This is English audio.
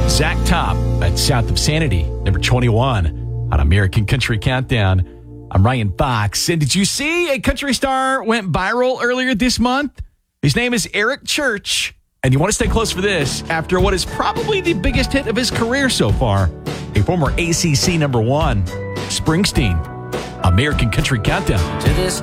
Zach Top at South of Sanity, number 21 on American Country Countdown. I'm Ryan Fox. And did you see a country star went viral earlier this month? His name is Eric Church. And you want to stay close for this after what is probably the biggest hit of his career so far. A former ACC number 1, Springsteen, American Country Countdown. To this